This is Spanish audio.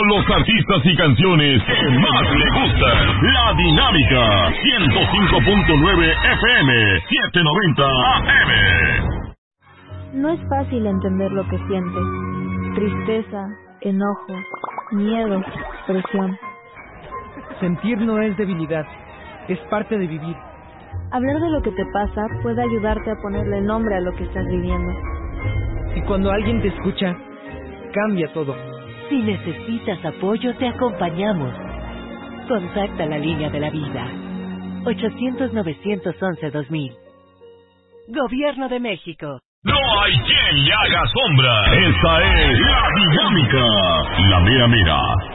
con los artistas y canciones que más le gustan. La Dinámica 105.9 FM 790 AM. No es fácil entender lo que sientes. Tristeza, enojo, miedo, presión. Sentir no es debilidad, es parte de vivir. Hablar de lo que te pasa puede ayudarte a ponerle nombre a lo que estás viviendo. Y cuando alguien te escucha, cambia todo. Si necesitas apoyo, te acompañamos. Contacta la línea de la vida. 800-911-2000. Gobierno de México. No hay quien le haga sombra. Esta es La Dinámica. La mera mera.